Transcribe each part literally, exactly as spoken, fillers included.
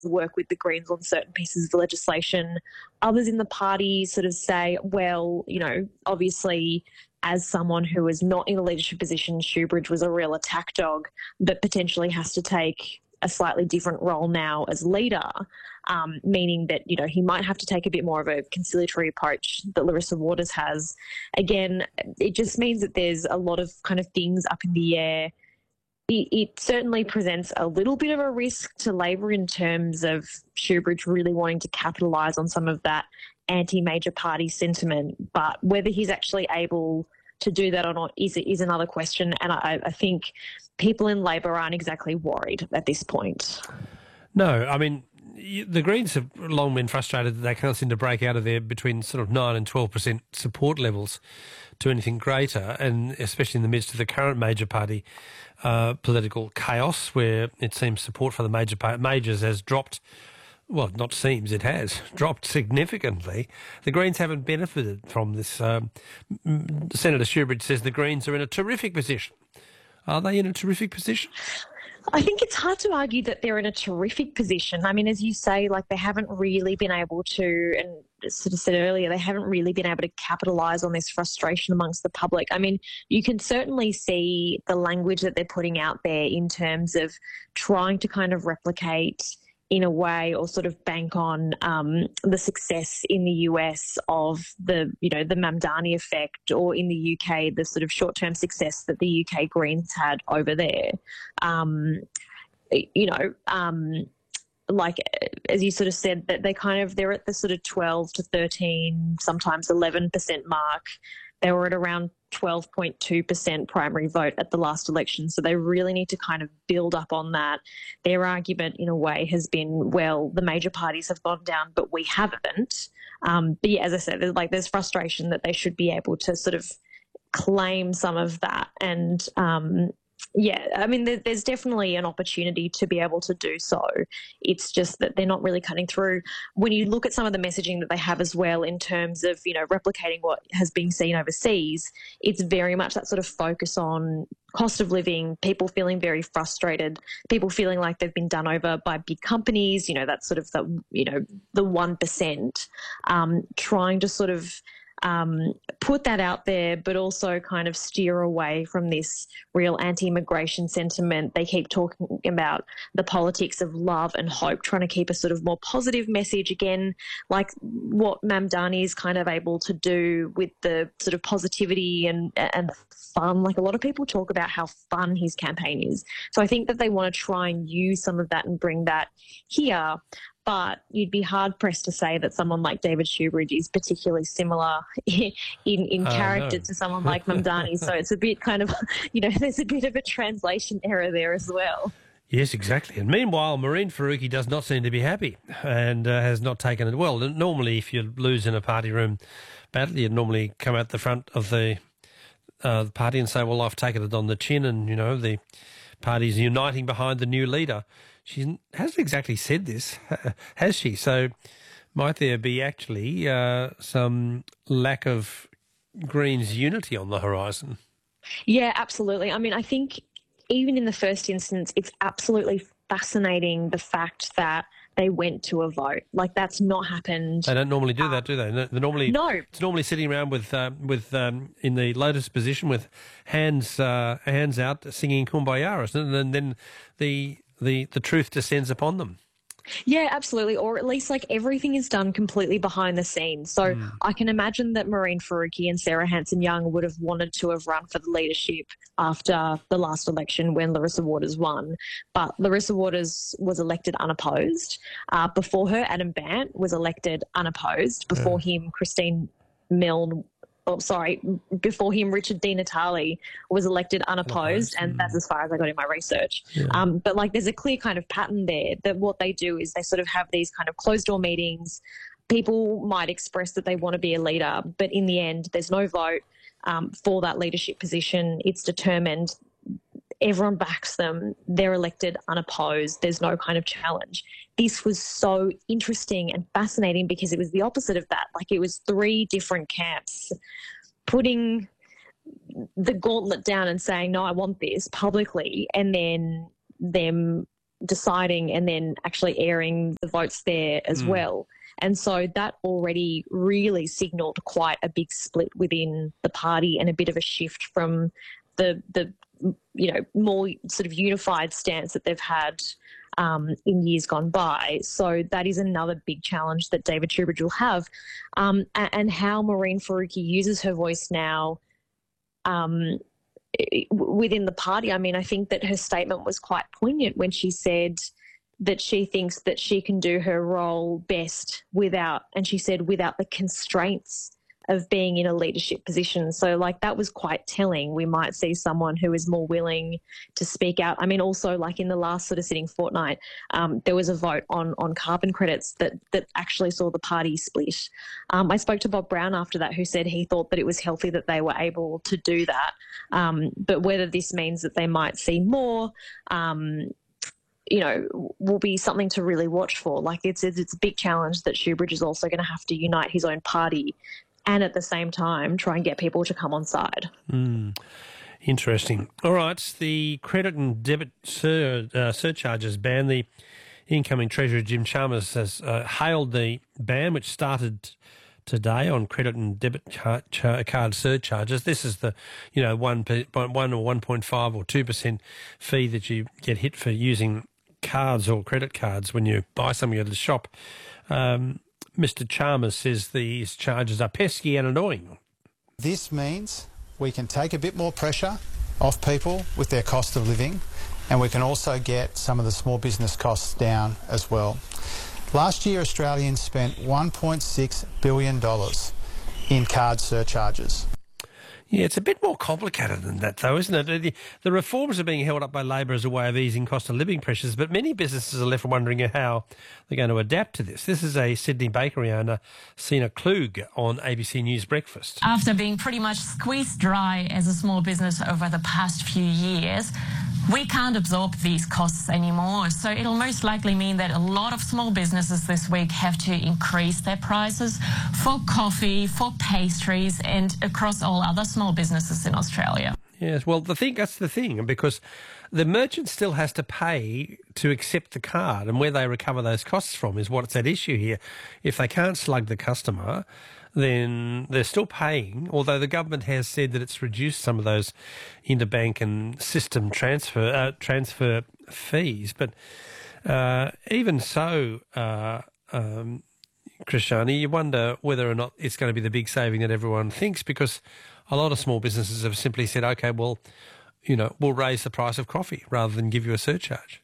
work with the Greens on certain pieces of the legislation. Others in the party sort of say, well, you know, obviously as someone who is not in a leadership position, Shoebridge was a real attack dog that potentially has to take a slightly different role now as leader, um, meaning that, you know, he might have to take a bit more of a conciliatory approach that Larissa Waters has. Again, it just means that there's a lot of kind of things up in the air. It, it certainly presents a little bit of a risk to Labor in terms of Shoebridge really wanting to capitalise on some of that anti-major party sentiment, but whether he's actually able to do that or not is is another question, and I, I think people in Labor aren't exactly worried at this point. No, I mean, the Greens have long been frustrated that they can't seem to break out of there between sort of nine and twelve percent support levels to anything greater, and especially in the midst of the current major party uh, political chaos, where it seems support for the major par- majors has dropped. Well, not seems, it has dropped significantly. The Greens haven't benefited from this. Um, Senator Shoebridge says the Greens are in a terrific position. Are they in a terrific position? I think it's hard to argue that they're in a terrific position. I mean, as you say, like they haven't really been able to, and sort of said earlier, they haven't really been able to capitalise on this frustration amongst the public. I mean, you can certainly see the language that they're putting out there in terms of trying to kind of replicate in a way, or sort of bank on um, the success in the U S of the, you know, the Mamdani effect, or in the U K, the sort of short-term success that the U K Greens had over there. Um, you know, um, like, as you sort of said, that they kind of, they're at the sort of twelve to thirteen, sometimes eleven percent mark. They were at around twelve point two percent primary vote at the last election. So they really need to kind of build up on that. Their argument, in a way, has been, well, the major parties have gone down, but we haven't. Um, but yeah, as I said, there's, like, there's frustration that they should be able to sort of claim some of that. And um, yeah, I mean, there, there's definitely an opportunity to be able to do so. It's just that they're not really cutting through. When you look at some of the messaging that they have as well in terms of, you know, replicating what has been seen overseas, it's very much that sort of focus on cost of living, people feeling very frustrated, people feeling like they've been done over by big companies, you know, that sort of, the, you know, the one percent, um, trying to sort of Um, put that out there, but also kind of steer away from this real anti-immigration sentiment. They keep talking about the politics of love and hope, trying to keep a sort of more positive message, again, like what Mamdani is kind of able to do with the sort of positivity and, and fun. Like, a lot of people talk about how fun his campaign is. So I think that they want to try and use some of that and bring that here. But you'd be hard-pressed to say that someone like David Shoebridge is particularly similar in, in uh, character no. to someone like Mamdani. So it's a bit kind of, you know, there's a bit of a translation error there as well. Yes, exactly. And meanwhile, Mehreen Faruqi does not seem to be happy and uh, has not taken it well. Normally, if you lose in a party room battle, you'd normally come out the front of the, uh, the party and say, well, I've taken it on the chin, and, you know, the party's uniting behind the new leader. She hasn't exactly said this, has she? So might there be actually uh, some lack of Greens unity on the horizon? Yeah, absolutely. I mean, I think even in the first instance, it's absolutely fascinating the fact that they went to a vote. Like, that's not happened. They don't normally do that, do they? They're normally, no. It's normally sitting around with uh, with um, in the lotus position with hands uh, hands out, singing Kumbaya, isn't it? And then the the the truth descends upon them. Yeah, absolutely. Or at least, like, everything is done completely behind the scenes. So mm. I can imagine that Mehreen Faruqi and Sarah Hanson-Young would have wanted to have run for the leadership after the last election when Larissa Waters won. But Larissa Waters was elected unopposed. Uh, before her, Adam Bant was elected unopposed. Before yeah. him, Christine Milne Oh, sorry, before him, Richard Di Natale was elected unopposed, and that's as far as I got in my research. Yeah. Um, but, like, there's a clear kind of pattern there that what they do is they sort of have these kind of closed-door meetings. People might express that they want to be a leader, but in the end, there's no vote um, for that leadership position. It's determined. Everyone backs them. They're elected unopposed. There's no kind of challenge. This was so interesting and fascinating because it was the opposite of that. Like, it was three different camps putting the gauntlet down and saying, no, I want this publicly, and then them deciding and then actually airing the votes there as mm. well. And so that already really signalled quite a big split within the party and a bit of a shift from the, the you know, more sort of unified stance that they've had um, in years gone by. So that is another big challenge that David Shoebridge will have. Um, and, and how Maureen Faruqi uses her voice now um, within the party. I mean, I think that her statement was quite poignant when she said that she thinks that she can do her role best without, and she said, without the constraints of being in a leadership position. So, like, that was quite telling. We might see someone who is more willing to speak out. I mean, also, like, in the last sort of sitting fortnight, um, there was a vote on on carbon credits that that actually saw the party split. Um, I spoke to Bob Brown after that, who said he thought that it was healthy that they were able to do that. Um, but whether this means that they might see more, um, you know, will be something to really watch for. Like, it's it's a big challenge that Shoebridge is also going to have to unite his own party and at the same time try and get people to come on side. Mm. Interesting. All right, the credit and debit sur, uh, surcharges ban. The incoming Treasurer Jim Chalmers has uh, hailed the ban, which started today, on credit and debit card, card surcharges. This is the, you know, one, one or one point five or two percent fee that you get hit for using cards or credit cards when you buy something at the shop. Um, Mister Chalmers says these charges are pesky and annoying. This means we can take a bit more pressure off people with their cost of living, and we can also get some of the small business costs down as well. Last year, Australians spent one point six billion dollars in card surcharges. Yeah, it's a bit more complicated than that, though, isn't it? The, the reforms are being held up by Labor as a way of easing cost of living pressures, but many businesses are left wondering how they're going to adapt to this. This is a Sydney bakery owner, Sina Klug, on A B C News Breakfast. After being pretty much squeezed dry as a small business over the past few years, we can't absorb these costs anymore. So it'll most likely mean that a lot of small businesses this week have to increase their prices for coffee, for pastries, and across all other small businesses in Australia. Yes, well, the thing that's the thing, because the merchant still has to pay to accept the card, and where they recover those costs from is what's at issue here. If they can't slug the customer, then they're still paying, although the government has said that it's reduced some of those interbank and system transfer uh, transfer fees. But uh, even so, uh, um, Krishani, you wonder whether or not it's going to be the big saving that everyone thinks, because a lot of small businesses have simply said, OK, well, you know, we'll raise the price of coffee rather than give you a surcharge.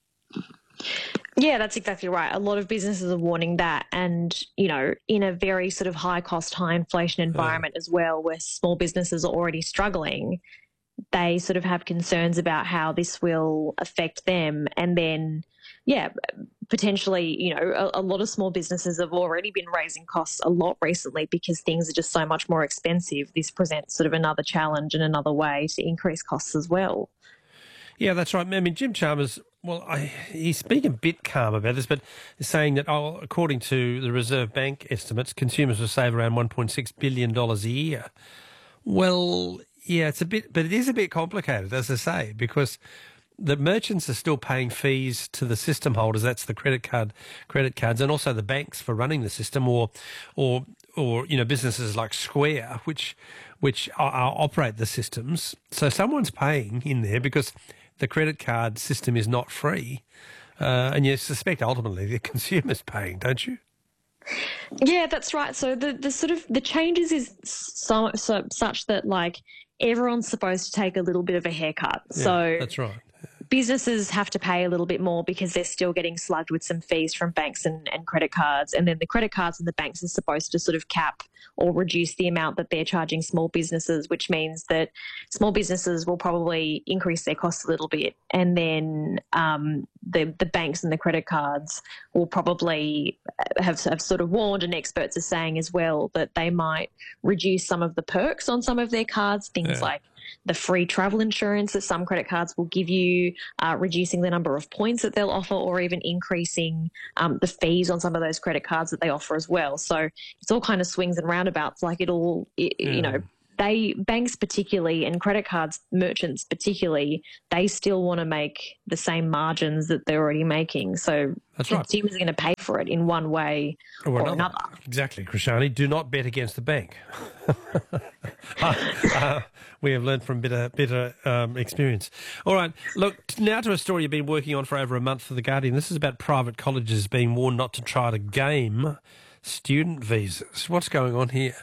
Yeah, that's exactly right. A lot of businesses are warning that, and, you know, in a very sort of high cost, high inflation environment yeah. as well, where small businesses are already struggling, they sort of have concerns about how this will affect them. And then, yeah, potentially, you know, a, a lot of small businesses have already been raising costs a lot recently because things are just so much more expensive. This presents sort of another challenge and another way to increase costs as well. Yeah, that's right. I mean, Jim Chalmers, well, I, he's speaking a bit calm about this, but he's saying that, oh, according to the Reserve Bank estimates, consumers will save around one point six billion dollars a year. Well, yeah, it's a bit, but it is a bit complicated, as I say, because the merchants are still paying fees to the system holders. That's the credit card, credit cards, and also the banks for running the system, or, or, or you know, businesses like Square, which, which are, are, operate the systems. So someone's paying in there because the credit card system is not free, uh, and you suspect ultimately the consumer's paying, don't you? Yeah, that's right. So the, the sort of the changes is so, so such that, like, everyone's supposed to take a little bit of a haircut. Yeah, so that's right. Businesses have to pay a little bit more because they're still getting slugged with some fees from banks and, and credit cards. And then the credit cards and the banks are supposed to sort of cap or reduce the amount that they're charging small businesses, which means that small businesses will probably increase their costs a little bit. And then um, the, the banks and the credit cards will probably have, have sort of warned, and experts are saying as well, that they might reduce some of the perks on some of their cards, things yeah. like the free travel insurance that some credit cards will give you, uh, reducing the number of points that they'll offer, or even increasing um, the fees on some of those credit cards that they offer as well. So it's all kind of swings and roundabouts. Like, it all, it, yeah. you know, they banks particularly and credit cards merchants particularly, they still want to make the same margins that they're already making. So That's consumers right. are going to pay for it in one way or, or another. another. Exactly, Krishani. Do not bet against the bank. uh, uh, we have learned from bitter, bitter um, experience. All right, look, now to a story you've been working on for over a month for The Guardian. This is about private colleges being warned not to try to game student visas. What's going on here?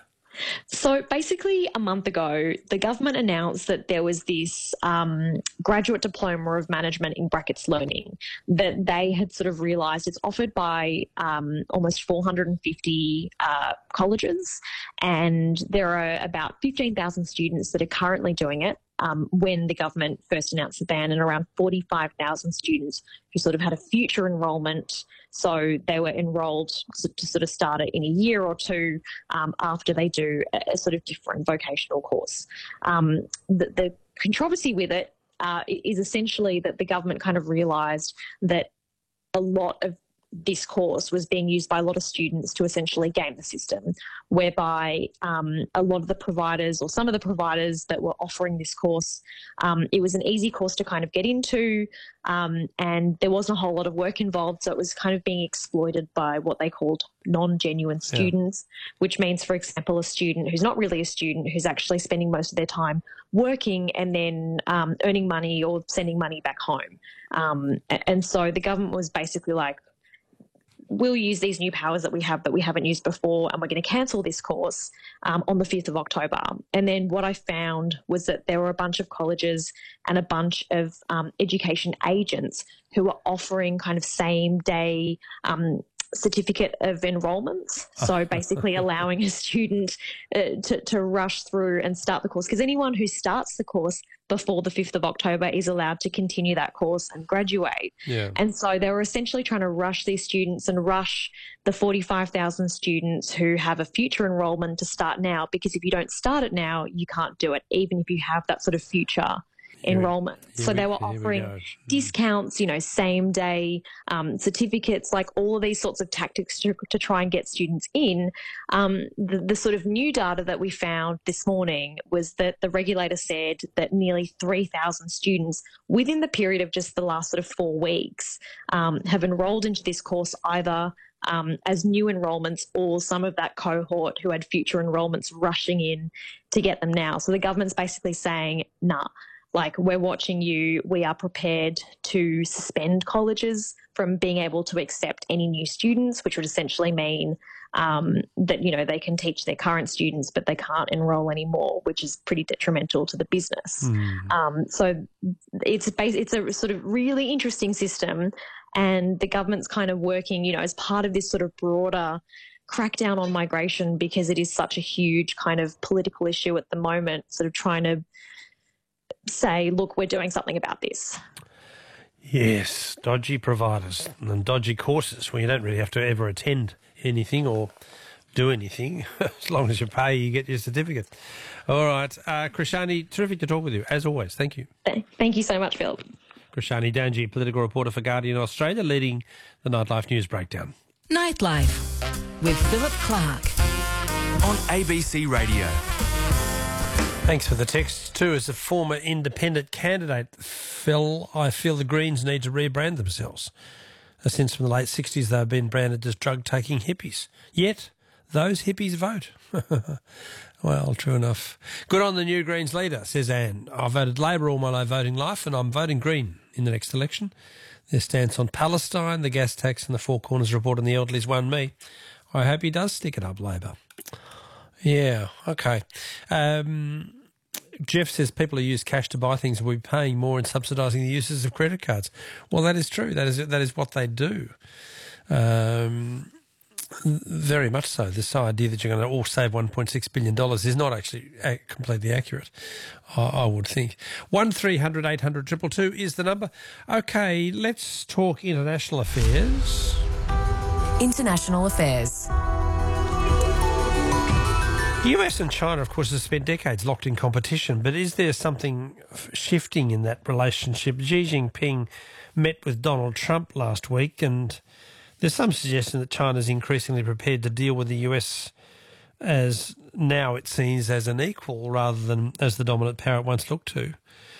So basically a month ago, the government announced that there was this um, graduate diploma of management in brackets learning that they had sort of realised it's offered by um, almost four hundred fifty uh, colleges, and there are about fifteen thousand students that are currently doing it. Um, when the government first announced the ban, and around forty-five thousand students who sort of had a future enrolment. So they were enrolled to sort of start it in a year or two um, after they do a, a sort of different vocational course. Um, the, the controversy with it uh, is essentially that the government kind of realised that a lot of this course was being used by a lot of students to essentially game the system, whereby um, a lot of the providers or some of the providers that were offering this course, um, it was an easy course to kind of get into, um, and there wasn't a whole lot of work involved, so it was kind of being exploited by what they called non-genuine students, yeah. which means, for example, a student who's not really a student, who's actually spending most of their time working and then um, earning money or sending money back home. Um, and so the government was basically like, we'll use these new powers that we have that we haven't used before, and we're going to cancel this course um, on the fifth of October. And then what I found was that there were a bunch of colleges and a bunch of um, education agents who were offering kind of same day um, certificate of enrolments. So basically allowing a student uh, to, to rush through and start the course, because anyone who starts the course before the fifth of October is allowed to continue that course and graduate. Yeah. And so they were essentially trying to rush these students and rush the forty-five thousand students who have a future enrolment to start now, because if you don't start it now, you can't do it, even if you have that sort of future enrollment. Here so we, they were offering we discounts, you know, same day um, certificates, like all of these sorts of tactics to, to try and get students in. Um, the, the sort of new data that we found this morning was that the regulator said that nearly three thousand students within the period of just the last sort of four weeks um, have enrolled into this course either Um, as new enrolments or some of that cohort who had future enrolments rushing in to get them now. So the government's basically saying, nah, like, we're watching you. We are prepared to suspend colleges from being able to accept any new students, which would essentially mean um, that, you know, they can teach their current students, but they can't enroll anymore, which is pretty detrimental to the business. Mm. Um, so it's bas- it's a sort of really interesting system, and the government's kind of working, you know, as part of this sort of broader crackdown on migration, because it is such a huge kind of political issue at the moment, sort of trying to say, look, we're doing something about this. Yes, dodgy providers and dodgy courses where you don't really have to ever attend anything or do anything. As long as you pay, you get your certificate. All right. Uh, Krishani, terrific to talk with you, as always. Thank you. Thank you so much, Phil. Krishani Danji, political reporter for Guardian Australia, leading the Nightlife News Breakdown. Nightlife with Philip Clark on A B C Radio. Thanks for the text too. As a former independent candidate, Phil, I feel the Greens need to rebrand themselves. Since from the late sixties, they've been branded as drug-taking hippies. Yet, those hippies vote. Well, true enough. Good on the new Greens leader, says Anne. I voted Labor all my voting life, and I'm voting Green in the next election. Their stance on Palestine, the gas tax, and the Four Corners report on the elderly's won me. I hope he does stick it up, Labor. Yeah, okay. Um, Jeff says people who use cash to buy things will be paying more and subsidising the uses of credit cards. Well, that is true. That is that is what they do. Um, very much so. This idea that you're going to all save one point six billion dollars is not actually completely accurate, I, I would think. one three hundred eight hundred two two two is the number. Okay, let's talk international affairs. International affairs. The U S and China, of course, have spent decades locked in competition, but is there something shifting in that relationship? Xi Jinping met with Donald Trump last week, and there's some suggestion that China's increasingly prepared to deal with the U S as now it seems as an equal rather than as the dominant power it once looked to.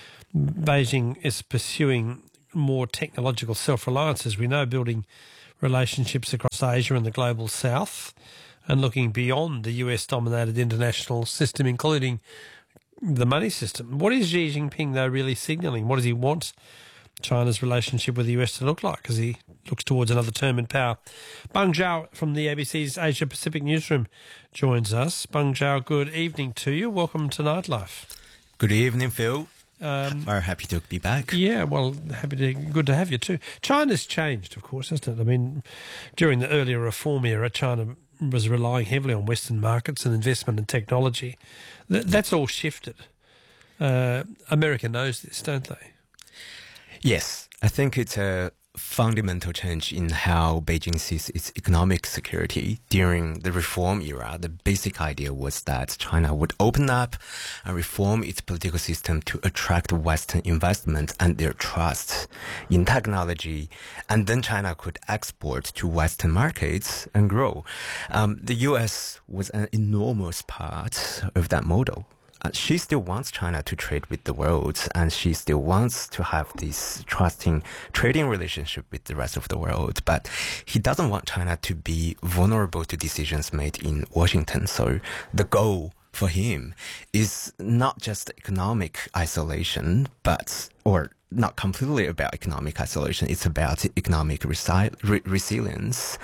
Beijing is pursuing more technological self-reliance, as we know, building relationships across Asia and the global south and looking beyond the U S-dominated international system, including the money system. What is Xi Jinping, though, really signalling? What does he want China's relationship with the U S to look like as he looks towards another term in power? Beng Zhao from the A B C's Asia Pacific newsroom joins us. Beng Zhao, good evening to you. Welcome to Nightlife. Good evening, Phil. Um, Very happy to be back. Yeah, well, happy to, good to have you too. China's changed, of course, hasn't it? I mean, during the earlier reform era, China was relying heavily on Western markets and investment in technology. Th- that's all shifted. Uh, America knows this, don't they? Yes, I think it's a fundamental change in how Beijing sees its economic security. During the reform era, the basic idea was that China would open up and reform its political system to attract Western investment and their trust in technology, and then China could export to Western markets and grow. Um, the U S was an enormous part of that model. Uh, she still wants China to trade with the world, and she still wants to have this trusting trading relationship with the rest of the world. But he doesn't want China to be vulnerable to decisions made in Washington. So the goal for him is not just economic isolation, but, or not completely about economic isolation. It's about economic resi- re- resilience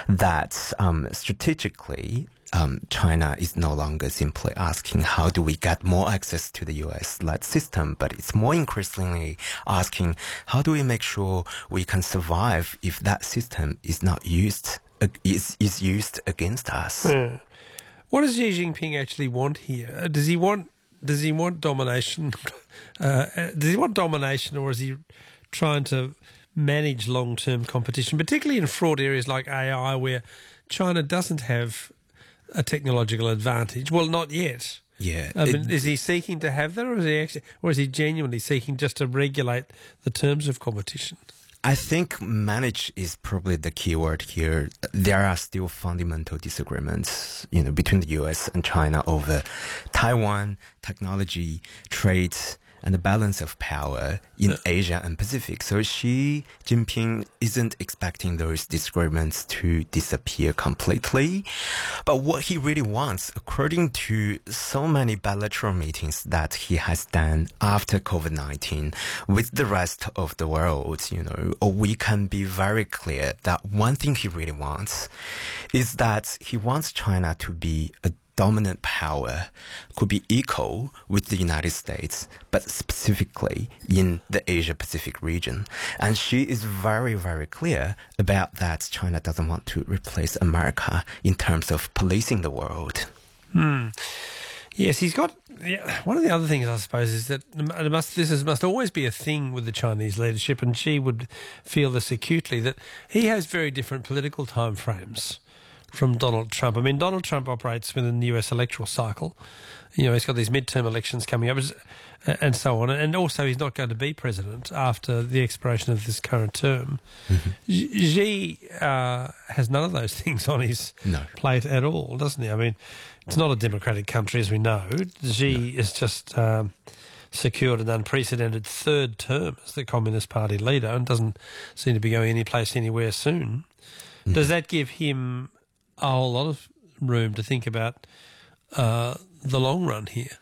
that um, strategically Um, China is no longer simply asking how do we get more access to the U S-led system, but it's more increasingly asking how do we make sure we can survive if that system is not used uh, is is used against us. Yeah. What does Xi Jinping actually want here? Does he want does he want domination? Uh, does he want domination, or is he trying to manage long-term competition, particularly in fraud areas like A I, where China doesn't have a technological advantage? Well, not yet. Yeah. I mean, it, is he seeking to have that, or is he actually, or is he genuinely seeking just to regulate the terms of competition? I think manage is probably the key word here. There are still fundamental disagreements, you know, between the U S and China over Taiwan, technology, trade, and the balance of power in Asia and Pacific. So Xi Jinping isn't expecting those disagreements to disappear completely. But what he really wants, according to so many bilateral meetings that he has done after COVID nineteen with the rest of the world, you know, we can be very clear that one thing he really wants is that he wants China to be a dominant power, could be equal with the United States, but specifically in the Asia-Pacific region. And she is very, very clear about that China doesn't want to replace America in terms of policing the world. Hmm. Yes, he's got... Yeah, one of the other things, I suppose, is that it must, this is, must always be a thing with the Chinese leadership, and she would feel this acutely, that he has very different political timeframes from Donald Trump. I mean, Donald Trump operates within the U S electoral cycle. You know, he's got these midterm elections coming up and so on. And also he's not going to be president after the expiration of this current term. Mm-hmm. Xi uh, has none of those things on his no. plate at all, doesn't he? I mean, it's not a democratic country, as we know. Xi no. is just um, secured an unprecedented third term as the Communist Party leader and doesn't seem to be going any place anywhere soon. Mm-hmm. Does that give him a whole lot of room to think about uh, the long run here?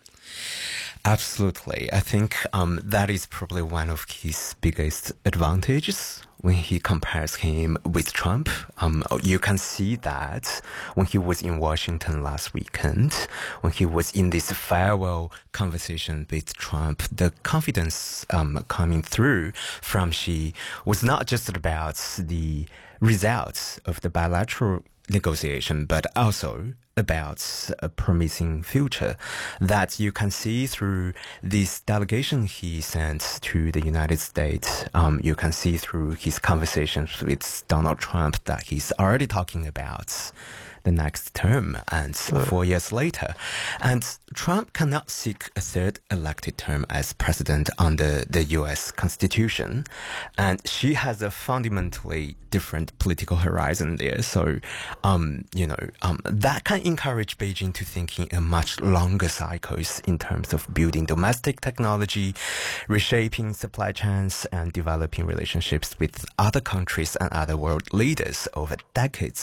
Absolutely. I think um, that is probably one of his biggest advantages when he compares him with Trump. Um, you can see that when he was in Washington last weekend, when he was in this farewell conversation with Trump, the confidence um, coming through from Xi was not just about the results of the bilateral negotiation, but also about a promising future that you can see through this delegation he sent to the United States. Um, you can see through his conversations with Donald Trump that he's already talking about the next term and four years later. And Trump cannot seek a third elected term as president under the U S Constitution. And she has a fundamentally different political horizon there. So, um, you know, um, that can encourage Beijing to think in a much longer cycles in terms of building domestic technology, reshaping supply chains, and developing relationships with other countries and other world leaders over decades.